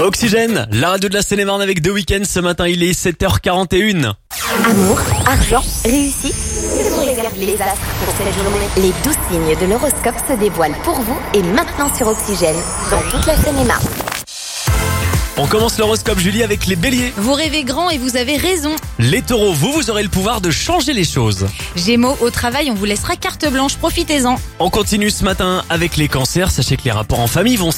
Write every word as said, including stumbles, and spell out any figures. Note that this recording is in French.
Oxygène, la radio de la Seine-et-Marne avec The Weeknd. Ce matin, il est sept heures quarante et une. Amour, argent, réussite. Regardez les astres pour cette journée. Les douze signes de l'horoscope se dévoilent pour vous et maintenant sur Oxygène, dans toute la Seine-et-Marne. On commence l'horoscope, Julie, avec les béliers. Vous rêvez grand et vous avez raison. Les taureaux, vous, vous aurez le pouvoir de changer les choses. Gémeaux, au travail, on vous laissera carte blanche, profitez-en. On continue ce matin avec les cancers. Sachez que les rapports en famille vont